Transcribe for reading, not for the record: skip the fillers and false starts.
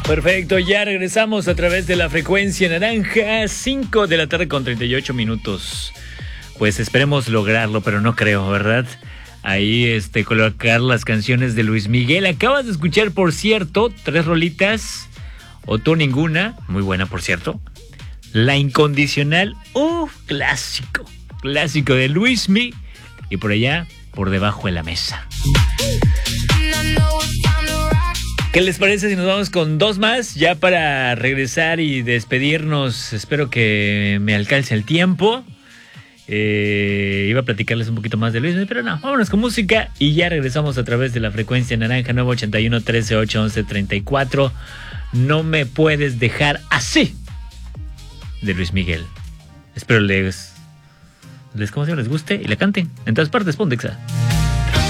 Perfecto, ya regresamos a través de la frecuencia naranja, 5 de la tarde con 38 minutos. Pues esperemos lograrlo, pero no creo, ¿verdad? Ahí colocar las canciones de Luis Miguel. Acabas de escuchar, por cierto, 3 rolitas, o tú ninguna, muy buena, por cierto. La Incondicional, clásico de Luis Miguel. Y por allá, Por Debajo de la Mesa. ¿Qué les parece si nos vamos con 2 más? Ya para regresar y despedirnos. Espero que me alcance el tiempo. Iba a platicarles un poquito más de Luis, pero no, vámonos con música y ya regresamos a través de la frecuencia naranja 981 138 1134. No me puedes dejar así, de Luis Miguel. Espero les guste y la canten en todas partes. Pontexa.